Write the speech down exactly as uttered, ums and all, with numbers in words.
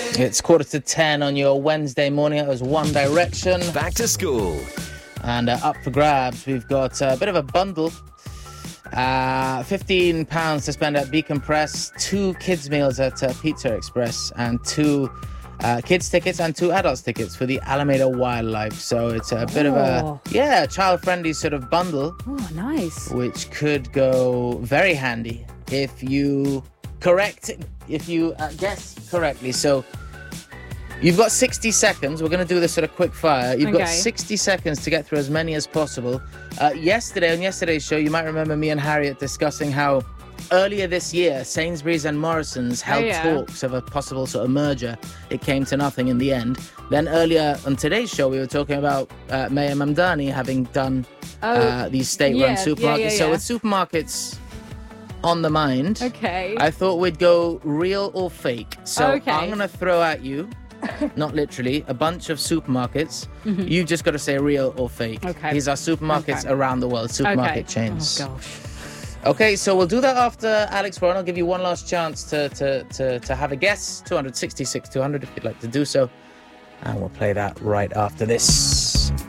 It's quarter to ten on your Wednesday morning. It was One Direction. Back to school. And uh, up for grabs, we've got a bit of a bundle. Uh, fifteen pounds to spend at Beacon Press, two kids' meals at uh, Pizza Express, and two uh, kids' tickets and two adults' tickets for the Alameda Wildlife. So it's a bit Oh. of a, yeah, child-friendly sort of bundle. Oh, nice. Which could go very handy if you correct, if you uh, guess correctly. So you've got sixty seconds. We're going to do this sort of quick fire. You've got Okay. sixty seconds to get through as many as possible. Uh, yesterday, on yesterday's show, you might remember me and Harriet discussing how earlier this year, Sainsbury's and Morrison's held yeah. talks of a possible sort of merger. It came to nothing in the end. Then earlier on today's show, we were talking about uh, Mayor Mamdani having done Oh, uh, these state-run yeah, supermarkets. yeah, yeah, So yeah. with supermarkets on the mind, Okay. I thought we'd go real or fake. So Okay. I'm going to throw at you, not literally, a bunch of supermarkets. You just got to say real or fake. Okay. These are supermarkets Okay. around the world, supermarket okay. chains. Oh, gosh. Okay, so we'll do that after Alex Warren. I'll give you one last chance to, to, to, to have a guess. two hundred sixty-six, two hundred if you'd like to do so. And we'll play that right after this.